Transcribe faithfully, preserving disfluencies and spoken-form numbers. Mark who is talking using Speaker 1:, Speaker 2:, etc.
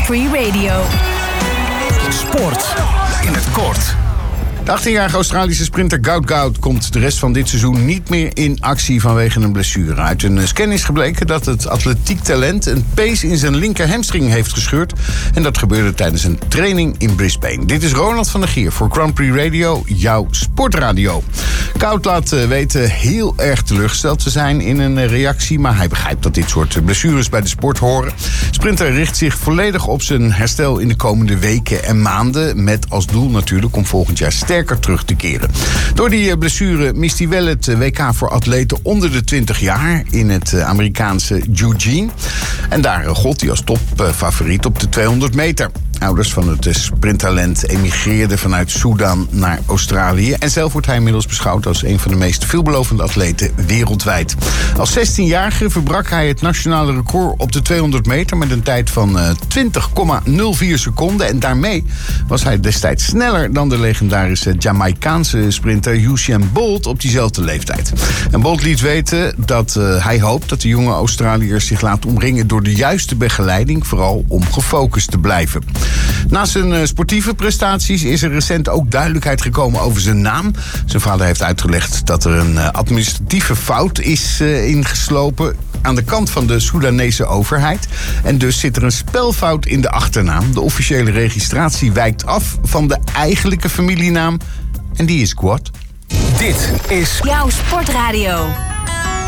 Speaker 1: Grand Prix Radio.
Speaker 2: Sport in het kort.
Speaker 3: De achttienjarige Australische sprinter Gout Gout komt de rest van dit seizoen niet meer in actie vanwege een blessure. Uit een scan is gebleken dat het atletiek talent een pees in zijn linker hamstring heeft gescheurd. En dat gebeurde tijdens een training in Brisbane. Dit is Ronald van der Gier voor Grand Prix Radio, jouw sportradio. Gout laat weten heel erg teleurgesteld te zijn in een reactie, maar hij begrijpt dat dit soort blessures bij de sport horen. Sprinter richt zich volledig op zijn herstel in de komende weken en maanden, met als doel natuurlijk om volgend jaar sterker terug te keren. Door die blessure mist hij wel het W K voor atleten onder de twintig jaar in het Amerikaanse Eugene. En daar gold hij als topfavoriet op de tweehonderd meter. Ouders van het sprinttalent emigreerden vanuit Sudan naar Australië. En zelf wordt hij inmiddels beschouwd als een van de meest veelbelovende atleten wereldwijd. Als zestienjarige verbrak hij het nationale record op de tweehonderd meter met een tijd van twintig komma nul vier seconden. En daarmee was hij destijds sneller dan de legendarische Jamaicaanse sprinter Usain Bolt op diezelfde leeftijd. En Bolt liet weten dat uh, hij hoopt dat de jonge Australiërs zich laten omringen door de juiste begeleiding, vooral om gefocust te blijven. Naast zijn sportieve prestaties is er recent ook duidelijkheid gekomen over zijn naam. Zijn vader heeft uitgelegd dat er een administratieve fout is uh, ingeslopen aan de kant van de Soedanese overheid. En dus zit er een spelfout in de achternaam. De officiële registratie wijkt af van de eigenlijke familienaam. En die is Guad.
Speaker 2: Dit is
Speaker 1: jouw sportradio.